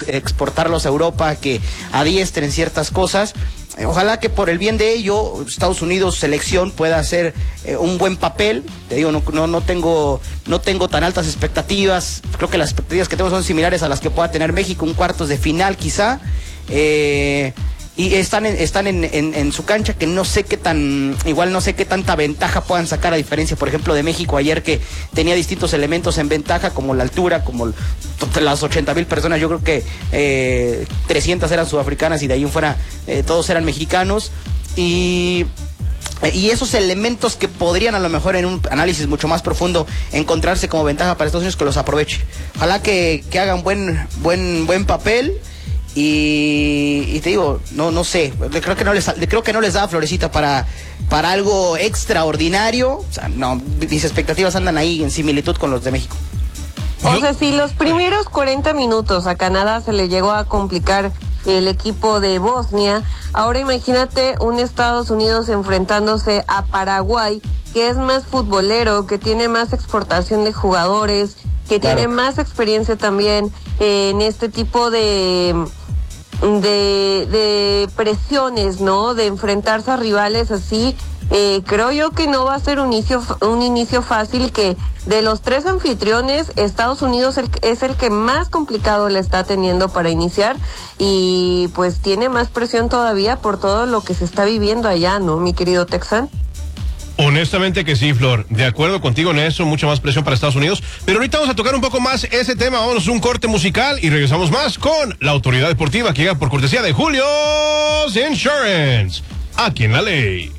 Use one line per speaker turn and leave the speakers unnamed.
exportarlos a Europa, que adiestren ciertas cosas. Ojalá que por el bien de ello Estados Unidos selección pueda hacer un buen papel. Te digo, no tengo tan altas expectativas. Creo que las expectativas que tengo son similares a las que pueda tener México, un cuartos de final quizá. Y están en su cancha, que no sé qué tanta ventaja puedan sacar, a diferencia, por ejemplo, de México ayer, que tenía distintos elementos en ventaja, como la altura, como las 80,000 personas. Yo creo que 300 eran sudafricanas y de ahí en fuera todos eran mexicanos. Y esos elementos que podrían, a lo mejor en un análisis mucho más profundo, encontrarse como ventaja para Estados Unidos, que los aproveche. Ojalá que hagan buen papel. Y te digo, no sé, creo que no les da Florecita para algo extraordinario. O sea, no, mis expectativas andan ahí en similitud con los de México.
O sea, si los primeros 40 minutos a Canadá se le llegó a complicar el equipo de Bosnia, ahora imagínate un Estados Unidos enfrentándose a Paraguay, que es más futbolero, que tiene más exportación de jugadores, que
Claro.
tiene más experiencia también en este tipo de presiones, ¿no? De enfrentarse a rivales así. Creo yo que no va a ser un inicio fácil, que de los 3 anfitriones, Estados Unidos es el que más complicado le está teniendo para iniciar, y pues tiene más presión todavía por todo lo que se está viviendo allá, ¿no, mi querido Texan?
Honestamente que sí, Flor. De acuerdo contigo en eso, mucha más presión para Estados Unidos. Pero ahorita vamos a tocar un poco más ese tema. Vamos a un corte musical y regresamos más con la autoridad deportiva, que llega por cortesía de Julio's Insurance. Aquí en La Ley.